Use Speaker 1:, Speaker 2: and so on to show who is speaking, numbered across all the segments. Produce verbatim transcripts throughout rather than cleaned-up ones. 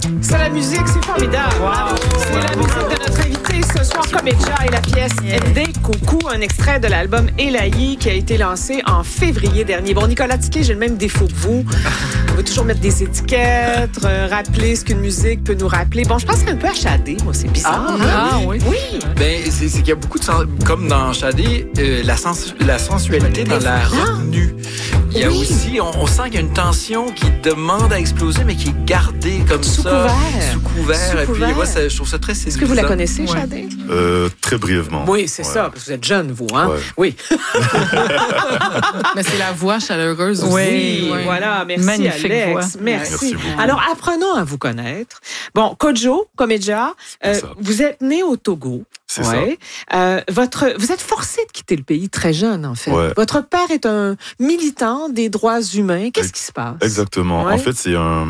Speaker 1: C'est la musique, c'est formidable. Wow. C'est la musique de notre invité ce soir, Comédia, et la pièce Ndé Coucou, un extrait de l'album Elahi qui a été lancé en février dernier. Bon, Nicolas Tiquet, j'ai le même défaut que vous. On veut toujours mettre des étiquettes, euh, rappeler ce qu'une musique peut nous rappeler. Bon, je pense un peu à Shadé, moi, c'est bizarre.
Speaker 2: Ah,
Speaker 1: hein?
Speaker 2: ah oui.
Speaker 1: Oui.
Speaker 2: Ben, c'est, c'est qu'il y a beaucoup de sens, comme dans Shadé, euh, la, sens, la sensualité dans la retenue. Il y a oui. aussi, on, on sent qu'il y a une tension qui demande à exploser, mais qui est gardée comme
Speaker 1: sous
Speaker 2: ça.
Speaker 1: Couvert.
Speaker 2: Sous couvert. Sous
Speaker 1: couvert.
Speaker 2: Et puis, moi, ça, je trouve ça très séduisant.
Speaker 1: Est-ce que vous la connaissez, ouais. Shadé?
Speaker 3: Euh, très brièvement.
Speaker 1: Oui, c'est
Speaker 3: ouais.
Speaker 1: ça, parce que vous êtes jeune, vous, hein?
Speaker 3: Ouais.
Speaker 1: Oui.
Speaker 4: Mais c'est la voix chaleureuse aussi.
Speaker 1: Oui,
Speaker 4: ouais.
Speaker 1: Voilà. Merci,
Speaker 4: magnifique
Speaker 1: Alex.
Speaker 4: voix.
Speaker 1: Merci.
Speaker 3: Merci beaucoup.
Speaker 1: Alors, apprenons à vous connaître. Bon, Kojo, Comédia, euh, vous êtes né au Togo.
Speaker 3: C'est
Speaker 1: ouais. ça. Euh, votre, vous êtes forcé de quitter le pays très jeune, en fait.
Speaker 3: Ouais.
Speaker 1: Votre père est un militant des droits humains. Qu'est-ce qui se passe?
Speaker 3: Exactement.
Speaker 1: Ouais.
Speaker 3: En fait, c'est un...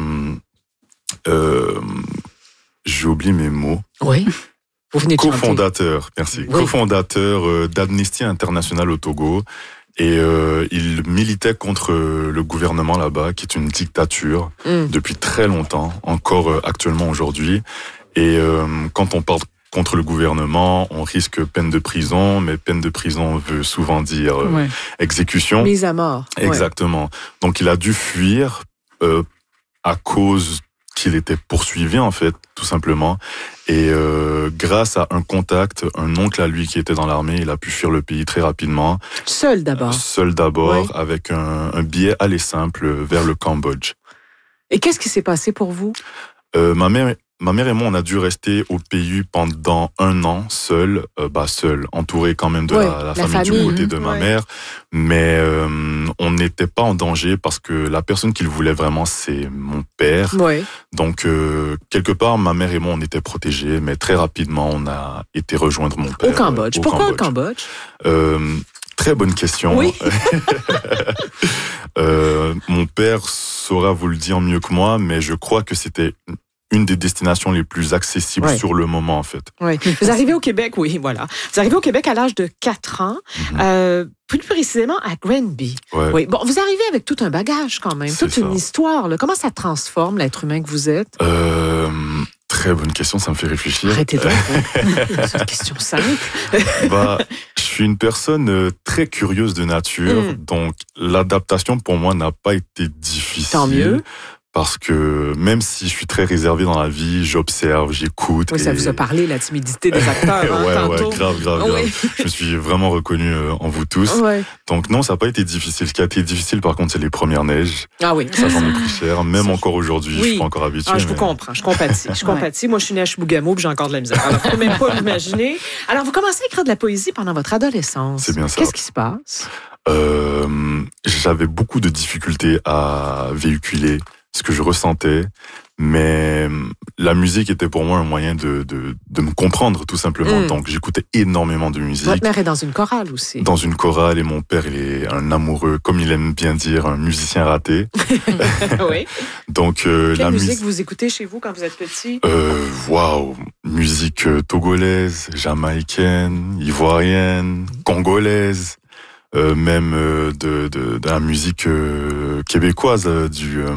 Speaker 3: Euh, j'ai oublié mes mots.
Speaker 1: Oui. Vous venez de
Speaker 3: cofondateur,
Speaker 1: chanter.
Speaker 3: merci.
Speaker 1: Oui.
Speaker 3: Cofondateur euh, d'Amnesty International au Togo. Et euh, il militait contre euh, le gouvernement là-bas, qui est une dictature mm. depuis très longtemps, encore euh, actuellement aujourd'hui. Et euh, quand on parle contre le gouvernement, on risque peine de prison, mais peine de prison veut souvent dire euh, ouais. exécution.
Speaker 1: Mise à mort.
Speaker 3: Exactement. Ouais. Donc il a dû fuir euh, à cause qu'il était poursuivi, en fait, tout simplement. Et euh, grâce à un contact, un oncle à lui qui était dans l'armée, il a pu fuir le pays très rapidement.
Speaker 1: Seul d'abord.
Speaker 3: Euh, seul d'abord,
Speaker 1: oui.
Speaker 3: avec un, un billet aller simple vers le Cambodge.
Speaker 1: Et qu'est-ce qui s'est passé pour vous?
Speaker 3: euh, ma mère Ma mère et moi, on a dû rester au pays pendant un an, seul, euh, bah seul, entouré quand même de
Speaker 1: ouais,
Speaker 3: la, la,
Speaker 1: la
Speaker 3: famille,
Speaker 1: famille
Speaker 3: du côté de
Speaker 1: ouais.
Speaker 3: ma mère, mais euh, on n'était pas en danger parce que la personne qu'il voulait vraiment, c'est mon père.
Speaker 1: Ouais.
Speaker 3: Donc, euh, quelque part, ma mère et moi, on était protégés, mais très rapidement, on a été rejoindre mon père.
Speaker 1: Au Cambodge.
Speaker 3: Euh, au
Speaker 1: Pourquoi
Speaker 3: Cambodge.
Speaker 1: au Cambodge?
Speaker 3: euh, Très bonne question.
Speaker 1: Oui.
Speaker 3: euh, mon père saura vous le dire mieux que moi, mais je crois que c'était une des destinations les plus accessibles ouais. sur le moment, en fait.
Speaker 1: Oui. Vous arrivez au Québec, oui, voilà. Vous arrivez au Québec à l'âge de quatre ans, mm-hmm. euh, plus précisément à Granby.
Speaker 3: Ouais.
Speaker 1: Oui. Bon, vous arrivez avec tout un bagage quand même,
Speaker 3: C'est
Speaker 1: toute
Speaker 3: ça.
Speaker 1: une histoire. Là. Comment ça transforme l'être humain que vous êtes?
Speaker 3: Euh, très bonne question, ça me fait réfléchir.
Speaker 1: Arrêtez donc. C'est une question simple.
Speaker 3: bah, je suis une personne très curieuse de nature, mm. donc l'adaptation pour moi n'a pas été difficile.
Speaker 1: Tant mieux.
Speaker 3: Parce que même si je suis très réservé dans la vie, j'observe, j'écoute.
Speaker 1: Oui,
Speaker 3: et...
Speaker 1: ça vous a parlé, la timidité des acteurs, hein,
Speaker 3: ouais,
Speaker 1: tantôt.
Speaker 3: Ouais, grave, grave,
Speaker 1: oui.
Speaker 3: grave. Je me suis vraiment reconnu en vous tous.
Speaker 1: Ouais.
Speaker 3: Donc non, ça n'a pas été difficile. Ce qui a été difficile, par contre, c'est les premières neiges.
Speaker 1: Ah oui.
Speaker 3: Ça, j'en ai pris cher. Même
Speaker 1: ça,
Speaker 3: encore aujourd'hui, oui. je suis pas encore habitué.
Speaker 1: Ah, je
Speaker 3: mais...
Speaker 1: vous comprends, je compatis. Je compatis. Ouais. Moi, je suis née à Chibougamau, puis j'ai encore de la misère. Alors, je ne peux même pas l'imaginer. Alors, vous commencez à écrire de la poésie pendant votre adolescence.
Speaker 3: C'est bien ça.
Speaker 1: Qu'est-ce qui se passe?
Speaker 3: Euh, j'avais beaucoup de difficultés à véhiculer ce que je ressentais, mais la musique était pour moi un moyen de, de, de me comprendre, tout simplement. Mm. Donc, j'écoutais énormément de musique.
Speaker 1: Votre mère est dans une chorale aussi.
Speaker 3: Dans une chorale, et mon père, il est un amoureux, comme il aime bien dire, un musicien raté.
Speaker 1: Oui.
Speaker 3: Donc, euh,
Speaker 1: Quelle
Speaker 3: la
Speaker 1: musique
Speaker 3: mus...
Speaker 1: vous écoutez chez vous quand vous êtes petit?
Speaker 3: euh, Waouh! Musique togolaise, jamaïcaine, ivoirienne, congolaise. Euh, même euh, de, de, de la musique euh, québécoise, euh, du... Euh,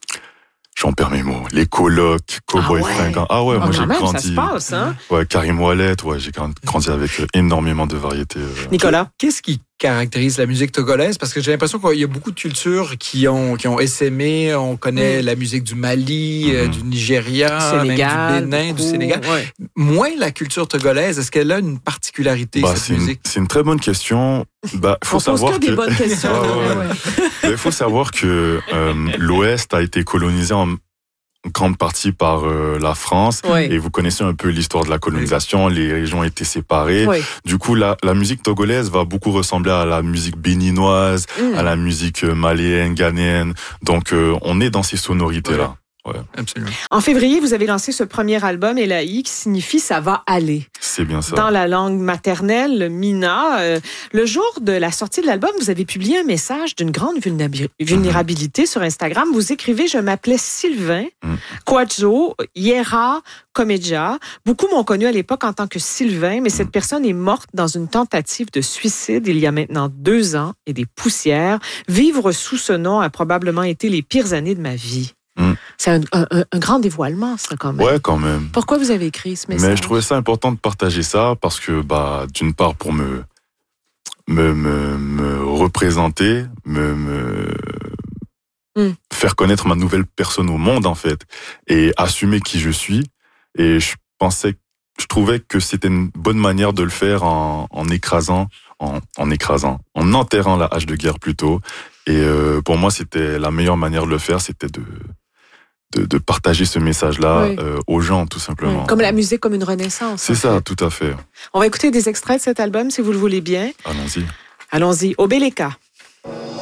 Speaker 3: j'en perds mes mots. Les colocs, Cowboy
Speaker 1: ah ouais.
Speaker 3: Fringant. Ah ouais,
Speaker 1: oh,
Speaker 3: moi j'ai
Speaker 1: même,
Speaker 3: grandi...
Speaker 1: ça se passe, hein?
Speaker 3: Ouais, Karim Ouellet, ouais, j'ai grandi avec euh, énormément de variétés. Euh...
Speaker 1: Nicolas?
Speaker 2: Qu'est-ce qui caractérise la musique togolaise? Parce que j'ai l'impression qu'il y a beaucoup de cultures qui ont, qui ont essaimé. On connaît mm. la musique du Mali, mm-hmm. euh, du Nigeria,
Speaker 1: Sénégal,
Speaker 2: même du Bénin,
Speaker 1: beaucoup,
Speaker 2: du Sénégal.
Speaker 1: Ouais.
Speaker 2: Moins la culture togolaise. Est-ce qu'elle a une particularité,
Speaker 3: bah,
Speaker 2: cette
Speaker 3: c'est
Speaker 2: musique?
Speaker 3: Une, c'est une très bonne question. Bah, faut
Speaker 1: On
Speaker 3: savoir
Speaker 1: pose que, que des bonnes questions.
Speaker 3: Il ouais, ouais. faut savoir que euh, l'Ouest a été colonisé en grande partie par euh, la France,
Speaker 1: oui.
Speaker 3: et vous connaissez un peu l'histoire de la colonisation, les régions étaient séparées.
Speaker 1: Oui.
Speaker 3: Du coup, la, la musique togolaise va beaucoup ressembler à la musique béninoise, mm. à la musique malienne, ghanéenne. Donc, euh, on est dans ces sonorités-là.
Speaker 2: Ouais, absolument.
Speaker 1: En février, vous avez lancé ce premier album, Elahi, qui signifie « Ça va aller ».
Speaker 3: C'est bien ça.
Speaker 1: Dans la langue maternelle, le Mina. Euh, le jour de la sortie de l'album, vous avez publié un message d'une grande vulnérabilité mm-hmm. sur Instagram. Vous écrivez « Je m'appelais Sylvain, mm. Kwadjo, Yera, Comédia. Beaucoup m'ont connu à l'époque en tant que Sylvain, mais cette personne est morte dans une tentative de suicide il y a maintenant deux ans et des poussières. Vivre sous ce nom a probablement été les pires années de ma vie. »
Speaker 3: Mm.
Speaker 1: C'est un, un, un grand dévoilement, ça, quand même.
Speaker 3: Ouais, quand même.
Speaker 1: Pourquoi vous avez écrit ce message?
Speaker 3: Mais je trouvais ça important de partager ça parce que, bah, d'une part, pour me, me, me, me représenter, me, me mm. faire connaître ma nouvelle personne au monde, en fait, et assumer qui je suis. Et je pensais, je trouvais que c'était une bonne manière de le faire en, en écrasant, en, en écrasant, en enterrant la hache de guerre plutôt. Et euh, pour moi, c'était la meilleure manière de le faire, c'était de, de, de partager ce message-là oui. euh, aux gens, tout simplement.
Speaker 1: Oui. Comme la musique, comme une renaissance.
Speaker 3: C'est ça, fait. Tout à fait.
Speaker 1: On va écouter des extraits de cet album, si vous le voulez bien.
Speaker 3: Allons-y.
Speaker 1: Allons-y. Obeleka.